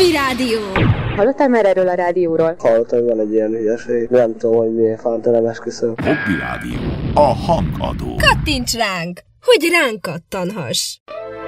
Hobby Rádió. Hallottál már erről a rádióról? Hallottam, hogy van egy ilyen hülyeség. Nem tudom, hogy miért fántál, nem esküszöm. Hobby Rádió. A hangadó. Kattints ránk, hogy ránk kattanhass.